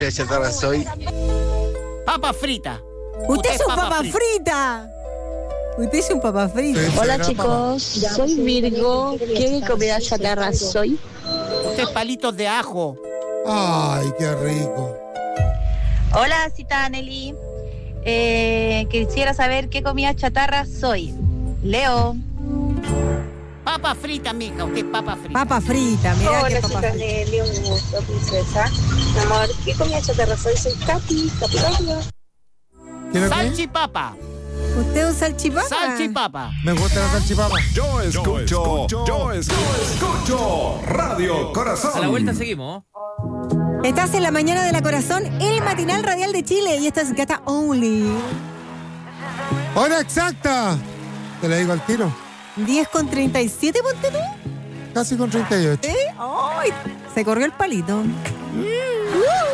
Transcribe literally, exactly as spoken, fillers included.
chatarra soy? Papa frita. Usted es un papa frita. frita. Usted es un papa frita. Hola chicos, soy Virgo. ¿Qué comida chatarra soy? Usted es palitos de ajo. Ay, qué rico. Hola, Cita Nelly. Eh, quisiera saber qué comida chatarra soy. Leo. Papa frita, mija. Usted es papa frita. Papa frita, mira Hola, qué papa frita. Nelly, un gusto, princesa. Mi amor, ¿qué comida chatarra soy? Soy Capi, Capi Radio. Salchipapa. ¿Usted es un salchipapa? Salchipapa. Me gusta la salchipapa. Yo escucho, yo escucho, escucho Radio Corazón. A la vuelta seguimos. Estás en la mañana de la Corazón, el matinal radial de Chile, y esto es Gata Only. Hora exacta. Te la digo al tiro. diez con treinta y siete, ponte tú. Casi con treinta y ocho. ¿Eh? ¡Ay! Se corrió el palito. Uh.